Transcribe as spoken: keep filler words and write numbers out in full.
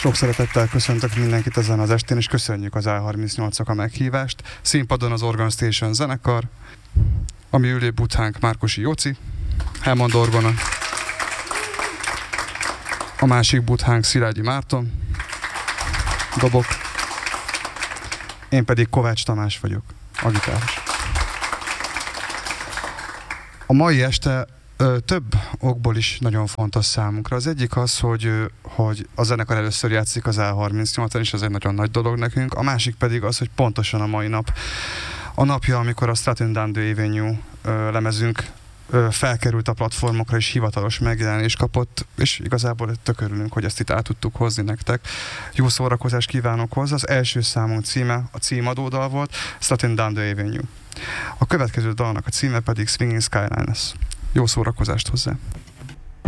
Sok szeretettel köszöntök mindenkit ezen az estén, és köszönjük az á harmincnyolcnak a meghívást. Színpadon az Organ Station zenekar, a mi ülő buthánk Márkosi Jóci, Hammond orgona. A másik buthánk Szilágyi Márton, dobok. Én pedig Kovács Tamás vagyok, a gitáros. A mai este ö, több okból is nagyon fontos számunkra. Az egyik az, hogy, ö, hogy a zenekar először játszik az á harmincnyolcon, és ez egy nagyon nagy dolog nekünk. A másik pedig az, hogy pontosan a mai nap, a napja, amikor a Stratton Down the Avenue ö, lemezünk ö, felkerült a platformokra, és hivatalos megjelenést kapott, és igazából tök örülünk, hogy ezt itt át tudtuk hozni nektek. Jó szórakozást kívánok hozzá. Az első számunk címe, a címadó dal volt, Stratton Down the Avenue. A következő dalnak a címe pedig Swinging Skylines. Jó szórakozást hozzá!